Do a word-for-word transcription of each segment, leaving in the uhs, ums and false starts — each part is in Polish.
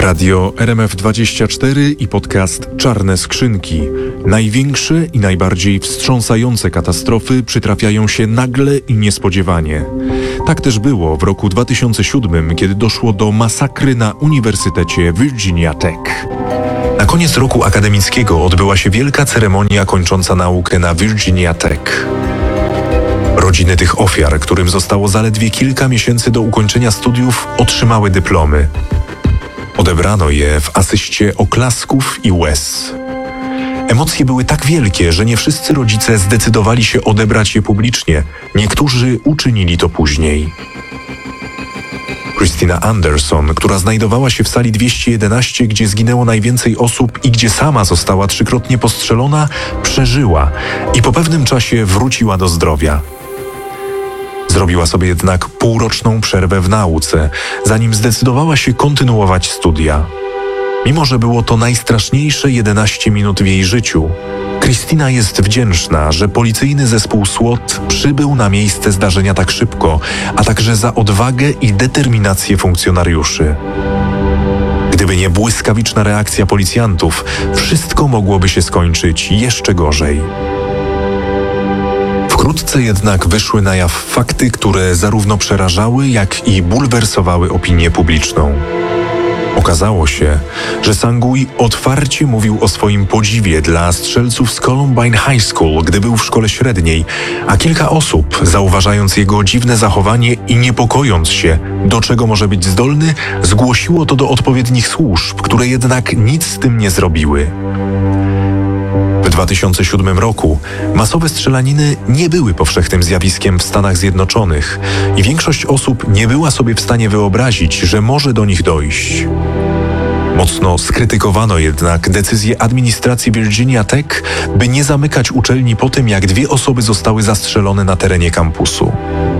Radio R M F dwadzieścia cztery i podcast Czarne Skrzynki. Największe i najbardziej wstrząsające katastrofy przytrafiają się nagle i niespodziewanie. Tak też było w roku dwa tysiące siódmym, kiedy doszło do masakry na Uniwersytecie Virginia Tech. Na koniec roku akademickiego odbyła się wielka ceremonia kończąca naukę na Virginia Tech. Rodziny tych ofiar, którym zostało zaledwie kilka miesięcy do ukończenia studiów, otrzymały dyplomy. Odebrano je w asyście oklasków i łez. Emocje były tak wielkie, że nie wszyscy rodzice zdecydowali się odebrać je publicznie. Niektórzy uczynili to później. Christina Anderson, która znajdowała się w sali dwieście jedenaście, gdzie zginęło najwięcej osób i gdzie sama została trzykrotnie postrzelona, przeżyła i po pewnym czasie wróciła do zdrowia. Zrobiła sobie jednak półroczną przerwę w nauce, zanim zdecydowała się kontynuować studia. Mimo że było to najstraszniejsze jedenaście minut w jej życiu, Christina jest wdzięczna, że policyjny zespół SWAT przybył na miejsce zdarzenia tak szybko, a także za odwagę i determinację funkcjonariuszy. Gdyby nie błyskawiczna reakcja policjantów, wszystko mogłoby się skończyć jeszcze gorzej. Wkrótce jednak wyszły na jaw fakty, które zarówno przerażały, jak i bulwersowały opinię publiczną. Okazało się, że Sanguj otwarcie mówił o swoim podziwie dla strzelców z Columbine High School, gdy był w szkole średniej, a kilka osób, zauważając jego dziwne zachowanie i niepokojąc się, do czego może być zdolny, zgłosiło to do odpowiednich służb, które jednak nic z tym nie zrobiły. W dwa tysiące siódmym roku masowe strzelaniny nie były powszechnym zjawiskiem w Stanach Zjednoczonych i większość osób nie była sobie w stanie wyobrazić, że może do nich dojść. Mocno skrytykowano jednak decyzję administracji Virginia Tech, by nie zamykać uczelni po tym, jak dwie osoby zostały zastrzelone na terenie kampusu.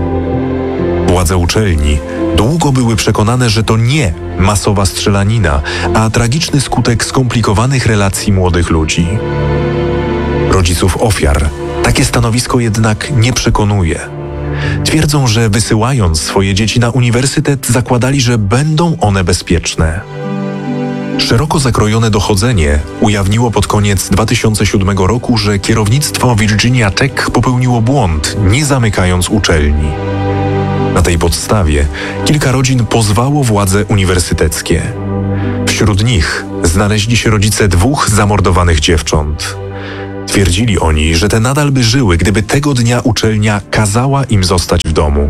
Władze uczelni długo były przekonane, że to nie masowa strzelanina, a tragiczny skutek skomplikowanych relacji młodych ludzi. Rodziców ofiar takie stanowisko jednak nie przekonuje. Twierdzą, że wysyłając swoje dzieci na uniwersytet, zakładali, że będą one bezpieczne. Szeroko zakrojone dochodzenie ujawniło pod koniec dwa tysiące siódmego roku, że kierownictwo Virginia Tech popełniło błąd, nie zamykając uczelni. Na tej podstawie kilka rodzin pozwało władze uniwersyteckie. Wśród nich znaleźli się rodzice dwóch zamordowanych dziewcząt. Twierdzili oni, że te nadal by żyły, gdyby tego dnia uczelnia kazała im zostać w domu.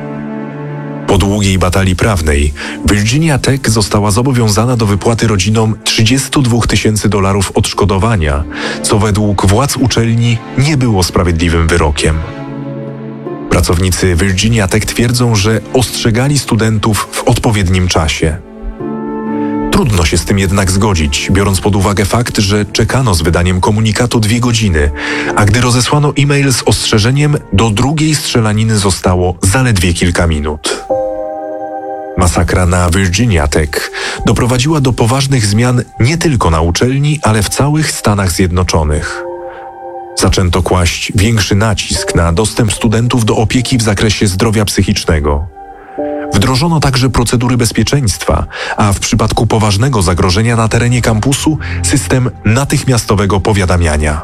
Po długiej batalii prawnej Virginia Tech została zobowiązana do wypłaty rodzinom trzydzieści dwa tysiące dolarów odszkodowania, co według władz uczelni nie było sprawiedliwym wyrokiem. Pracownicy Virginia Tech twierdzą, że ostrzegali studentów w odpowiednim czasie. Trudno się z tym jednak zgodzić, biorąc pod uwagę fakt, że czekano z wydaniem komunikatu dwie godziny, a gdy rozesłano e-mail z ostrzeżeniem, do drugiej strzelaniny zostało zaledwie kilka minut. Masakra na Virginia Tech doprowadziła do poważnych zmian nie tylko na uczelni, ale w całych Stanach Zjednoczonych. Zaczęto kłaść większy nacisk na dostęp studentów do opieki w zakresie zdrowia psychicznego. Wdrożono także procedury bezpieczeństwa, a w przypadku poważnego zagrożenia na terenie kampusu system natychmiastowego powiadamiania.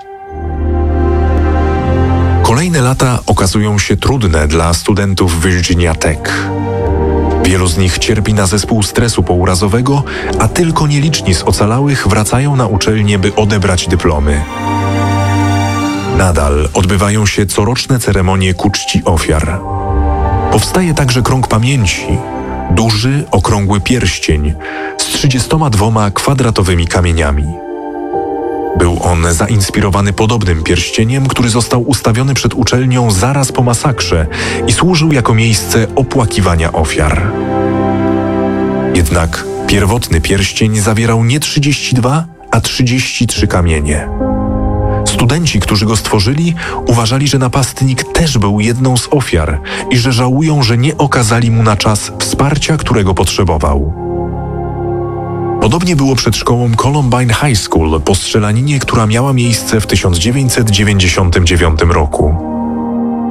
Kolejne lata okazują się trudne dla studentów Virginia Tech. Wielu z nich cierpi na zespół stresu pourazowego, a tylko nieliczni z ocalałych wracają na uczelnię, by odebrać dyplomy. Nadal odbywają się coroczne ceremonie ku czci ofiar. Powstaje także krąg pamięci, duży, okrągły pierścień z trzydziestoma dwoma kwadratowymi kamieniami. Był on zainspirowany podobnym pierścieniem, który został ustawiony przed uczelnią zaraz po masakrze i służył jako miejsce opłakiwania ofiar. Jednak pierwotny pierścień zawierał nie trzydzieści dwa, a trzydzieści trzy kamienie. Studenci, którzy go stworzyli, uważali, że napastnik też był jedną z ofiar i że żałują, że nie okazali mu na czas wsparcia, którego potrzebował. Podobnie było przed szkołą Columbine High School po strzelaninie, która miała miejsce w tysiąc dziewięćset dziewięćdziesiątym dziewiątym roku.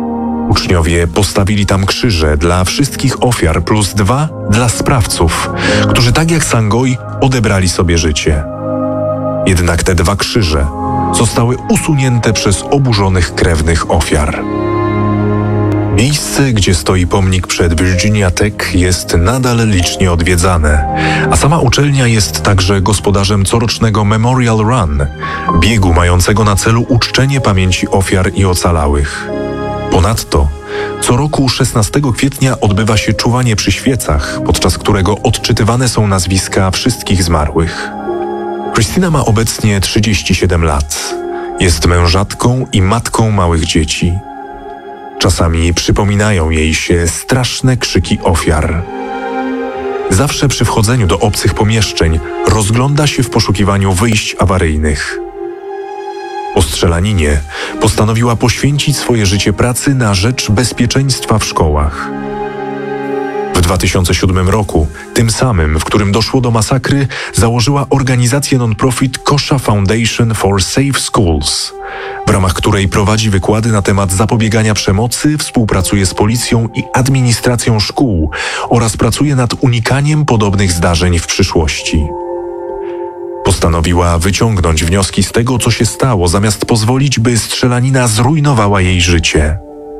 Uczniowie postawili tam krzyże dla wszystkich ofiar plus dwa dla sprawców, którzy tak jak Sangoi odebrali sobie życie. Jednak te dwa krzyże zostały usunięte przez oburzonych krewnych ofiar. Miejsce, gdzie stoi pomnik przed Virginia Tech, jest nadal licznie odwiedzane, a sama uczelnia jest także gospodarzem corocznego Memorial Run, biegu mającego na celu uczczenie pamięci ofiar i ocalałych. Ponadto co roku szesnastego kwietnia odbywa się czuwanie przy świecach, podczas którego odczytywane są nazwiska wszystkich zmarłych. Christina ma obecnie trzydzieści siedem lat. Jest mężatką i matką małych dzieci. Czasami przypominają jej się straszne krzyki ofiar. Zawsze przy wchodzeniu do obcych pomieszczeń rozgląda się w poszukiwaniu wyjść awaryjnych. Po strzelaninie postanowiła poświęcić swoje życie pracy na rzecz bezpieczeństwa w szkołach. W dwa tysiące siódmym roku, tym samym, w którym doszło do masakry, założyła organizację non-profit Kosha Foundation for Safe Schools, w ramach której prowadzi wykłady na temat zapobiegania przemocy, współpracuje z policją i administracją szkół oraz pracuje nad unikaniem podobnych zdarzeń w przyszłości. Postanowiła wyciągnąć wnioski z tego, co się stało, zamiast pozwolić, by strzelanina zrujnowała jej życie.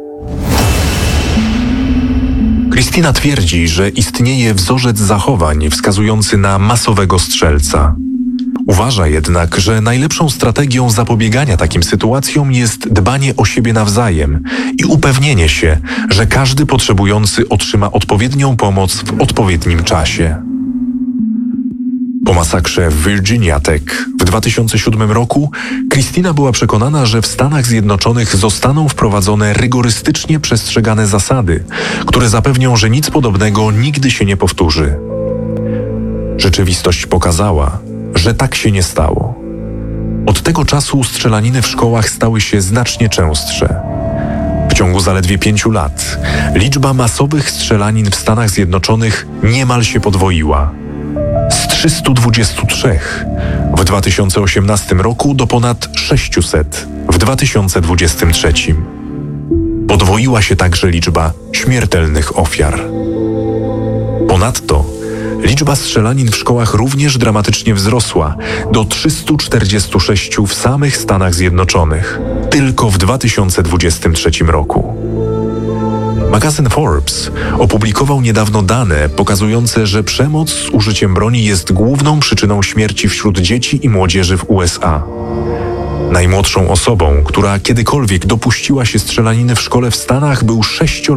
Christina twierdzi, że istnieje wzorzec zachowań wskazujący na masowego strzelca. Uważa jednak, że najlepszą strategią zapobiegania takim sytuacjom jest dbanie o siebie nawzajem i upewnienie się, że każdy potrzebujący otrzyma odpowiednią pomoc w odpowiednim czasie. Po masakrze w Virginia Tech w dwa tysiące siódmym roku Christina była przekonana, że w Stanach Zjednoczonych zostaną wprowadzone rygorystycznie przestrzegane zasady, które zapewnią, że nic podobnego nigdy się nie powtórzy. Rzeczywistość pokazała, że tak się nie stało. Od tego czasu strzelaniny w szkołach stały się znacznie częstsze. W ciągu zaledwie pięciu lat liczba masowych strzelanin w Stanach Zjednoczonych niemal się podwoiła. Z trzystu dwudziestu trzech w dwa tysiące osiemnastym roku do ponad sześciuset w dwa tysiące dwudziestym trzecim. Podwoiła się także liczba śmiertelnych ofiar. Ponadto liczba strzelanin w szkołach również dramatycznie wzrosła do trzystu czterdziestu sześciu w samych Stanach Zjednoczonych, tylko w dwa tysiące dwudziestym trzecim roku. Magazyn Forbes opublikował niedawno dane pokazujące, że przemoc z użyciem broni jest główną przyczyną śmierci wśród dzieci i młodzieży w U S A. Najmłodszą osobą, która kiedykolwiek dopuściła się strzelaniny w szkole w Stanach, był sześcioletni